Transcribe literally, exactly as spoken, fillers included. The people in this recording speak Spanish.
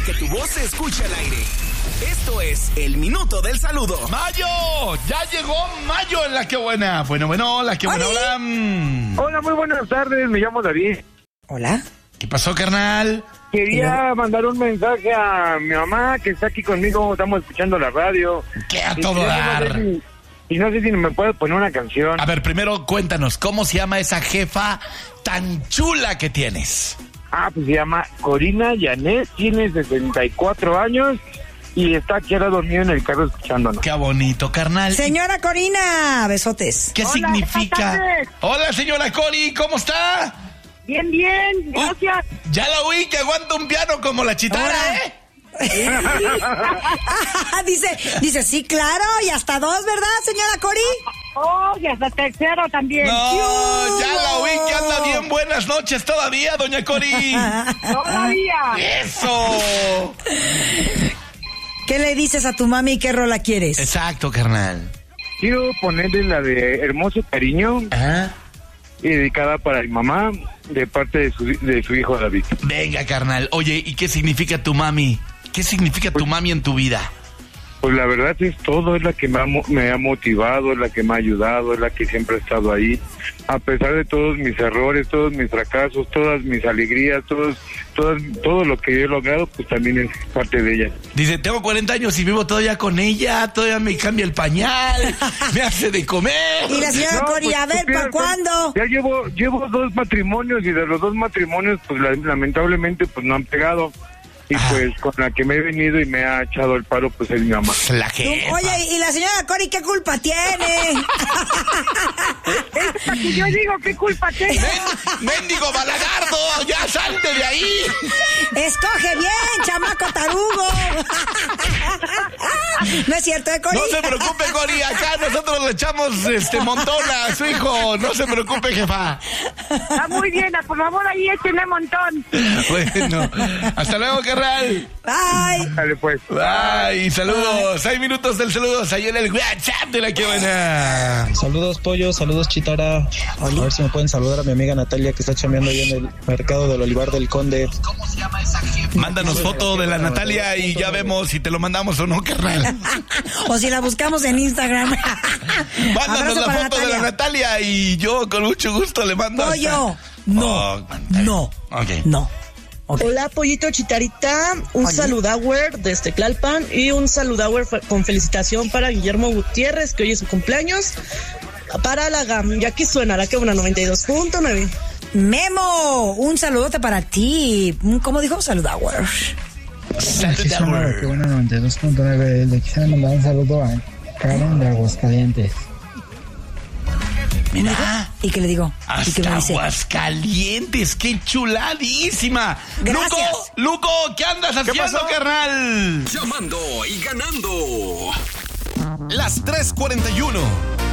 que tu voz se escuche al aire. Esto es el Minuto del Saludo. ¡Mayo! ¡Ya llegó Mayo en La Que Buena! Bueno, bueno, La Que Buena, hola. Mm. Hola, muy buenas tardes, me llamo David. Hola. ¿Qué pasó, carnal? Quería mandar un mensaje a mi mamá que está aquí conmigo, estamos escuchando la radio. ¿Qué a Y todo no sé dar? si- Y no sé si me puede poner una canción. A ver, primero cuéntanos, ¿cómo se llama esa jefa tan chula que tienes? Ah, pues se llama Corina Yanet, tiene sesenta y cuatro años y está aquí ahora dormido en el carro escuchándonos. Qué bonito, carnal. Señora Corina, besotes. ¿Qué Hola, significa? buenas tardes. Hola, señora Cori, ¿cómo está? Bien, bien, gracias. Uh, ya la oí que aguanta un piano como la chitara, Ahora. ¿eh? dice, dice, sí, claro, y hasta dos, ¿verdad, señora Cori? Oh, y hasta tercero también. No, ya la oí que anda bien. Buenas noches todavía, doña Cori. Todavía. ¡Eso! ¿Qué le dices a tu mami y qué rola quieres? Exacto, carnal. Quiero ponerle la de Hermoso Cariño, Ajá. y dedicada para mi mamá, de parte de su, de su hijo David. Venga, carnal. Oye, ¿y qué significa tu mami? ¿Qué significa tu mami en tu vida? Pues la verdad es todo, es la que me ha, mo- me ha motivado, es la que me ha ayudado, es la que siempre ha estado ahí. A pesar de todos mis errores, todos mis fracasos, todas mis alegrías, todos, todas, todo lo que yo he logrado, pues también es parte de ella. Dice, tengo cuarenta años y vivo todavía con ella, todavía me cambia el pañal, me hace de comer. Y la señora No, Cori, pues, a ver, pues, ¿para mira, cuándo? Ya llevo, llevo dos matrimonios y de los dos matrimonios, pues la- lamentablemente, pues no han pegado. Y Ah. pues con la que me he venido y me ha echado el paro, pues es mi mamá. La Tú- jefa. Oye, ¿y la señora Cori qué culpa tiene? Es que yo digo, ¿qué culpa tengo? Men- ¡Mendigo balagardo! ¡Ya salte de ahí! Escoge bien, chamaco tarugo. No es cierto, ¿eh, Cori? No se preocupe, Cori, acá nosotros le echamos este montón a su hijo. No se preocupe, jefa. Está muy bien, por favor, ahí échenle un montón. Bueno, hasta luego, carnal. Ay, Dale pues. Bye, saludos. Seis minutos del saludos ahí en el WhatsApp de La Que Buena. Saludos, pollo, saludos, Chitara. A ver si me pueden saludar a mi amiga Natalia, que está chambeando ahí en el mercado del Olivar del Conde. Mándanos foto de la Natalia y ya vemos si te lo mandamos o no, carnal. o si la buscamos en Instagram. Mándanos Abrazo la para foto de la Natalia y yo con mucho gusto le mando. Pollo, hasta- no, Oh, no, ok. no. Ok. Hola, Pollito Chitarita, un Hola. saludower desde Tlalpan y un saludower fe- con felicitación para Guillermo Gutiérrez, que hoy es su cumpleaños. Para la GAM, y aquí suena La Que Buena noventa y dos punto nueve. Memo, un saludote para ti. ¿Cómo dijo? Saludawar. Saludador. Que bueno, noventa y dos punto nueve. Le quisiera mandar un saludo a Karen de Aguascalientes. Mira. ¿Y qué le digo? ¿Y qué Hasta me dice? Aguascalientes, qué chuladísima. Gracias. Luco, Luco, ¿qué andas haciendo, pasó? carnal? Llamando y ganando. Las tres cuarenta y uno.